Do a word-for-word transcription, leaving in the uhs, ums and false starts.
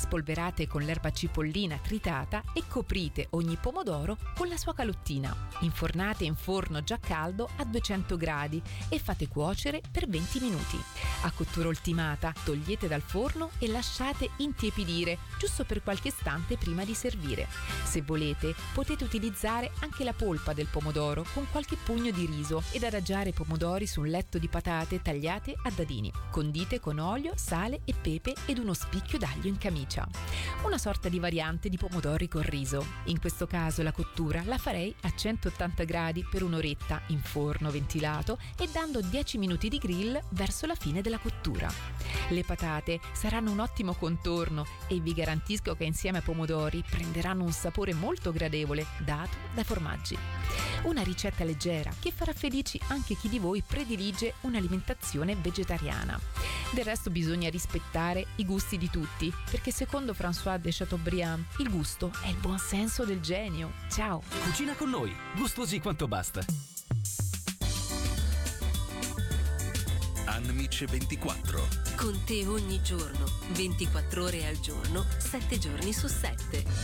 spolverate con l'erba cipollina tritata e coprite ogni pomodoro con la sua calottina. Infornate in forno già caldo a duecento gradi e fate cuocere per venti minuti. A cottura ultimata togliete dal forno e lasciate intiepidire giusto per qualche istante prima di servire. Se volete potete utilizzare anche la polpa del pomodoro con qualche pugno di riso ed adagiare i pomodori su un letto di patate tagliate a dadini. Condite con olio, sale e pepe ed uno spicchio d'aglio in camicia. Una sorta di variante di pomodori con riso. In questo caso la cottura la farei a centottanta gradi per un'oretta in forno ventilato e dando dieci minuti di grill verso la fine della cottura. Le patate saranno un ottimo contorno e vi garantisco che insieme ai pomodori prenderanno un sapore molto gradevole dato dai formaggi. Una ricetta leggera che farà felici anche chi di voi predilige un'alimentazione vegetariana. Del resto bisogna rispettare i gusti di tutti, perché secondo François de Chateaubriand il gusto è il buon senso del genio. Ciao! Cucina con noi, gustosi quanto basta. Anmice ventiquattro. Con te ogni giorno, ventiquattro ore al giorno, sette giorni su sette.